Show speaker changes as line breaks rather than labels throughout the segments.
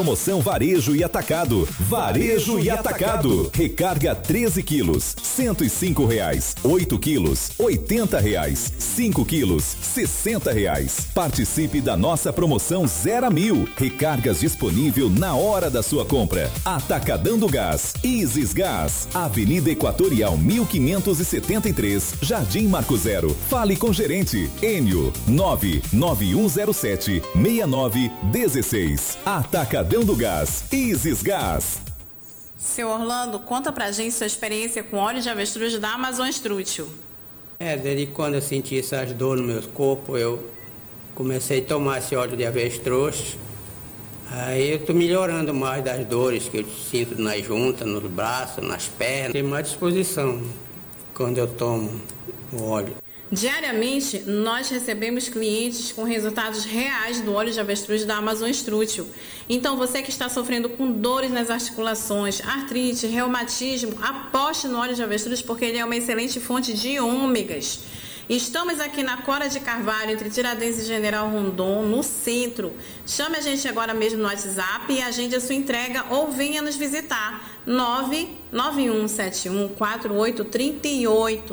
Promoção Varejo e Atacado. Varejo e Atacado. Recarga 13 quilos, R$ 105. 8 quilos, R$ 80. 5 quilos, R$ 60. Participe da nossa promoção 0 a 1000. Recargas disponível na hora da sua compra. Atacadão do Gás. Isis Gás. Avenida Equatorial 1573, Jardim Marco Zero. Fale com gerente. Enio 99107-6916. Atacadão do Gás, Isis Gás.
Seu Orlando, conta pra gente sua experiência com óleo de avestruz da Amazon Strútil.
Desde quando eu senti essas dores no meu corpo, eu comecei a tomar esse óleo de avestruz. Aí eu tô melhorando mais das dores que eu sinto nas juntas, nos braços, nas pernas. Tenho mais disposição quando eu tomo o óleo.
Diariamente, nós recebemos clientes com resultados reais do óleo de avestruz da Amazon Strútil. Então, você que está sofrendo com dores nas articulações, artrite, reumatismo, aposte no óleo de avestruz porque ele é uma excelente fonte de ômegas. Estamos aqui na Cora de Carvalho, entre Tiradentes e General Rondon, no centro. Chame a gente agora mesmo no WhatsApp e agende a sua entrega ou venha nos visitar. 99171-4838.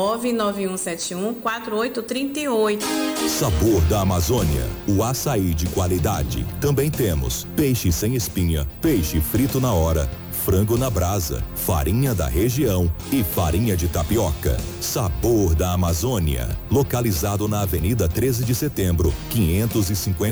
99171-4838.
Sabor da Amazônia, o açaí de qualidade. Também temos peixe sem espinha, peixe frito na hora, frango na brasa, farinha da região e farinha de tapioca. Sabor da Amazônia, localizado na Avenida 13 de Setembro, 550.